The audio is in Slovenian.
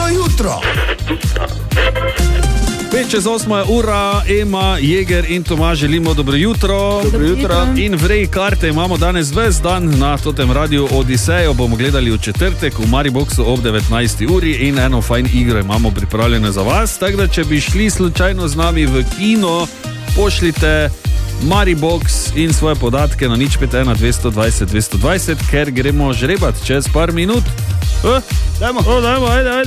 jutro. 5:08 je ura, Ema, Jeger in Tomaž želimo dobro jutro. Dobro jutro. In vrej karte imamo danes ves dan na totem radiju Odisejo. Bomo gledali v četrtek v Mariboxu ob 19. uri in eno fajn igro imamo pripravljeno za vas. Tako da, če bi šli slučajno z nami v kino, pošljite Maribox in svoje podatke na 051 220 220, ker gremo žrebat čez par minut. Dajmo, ajde.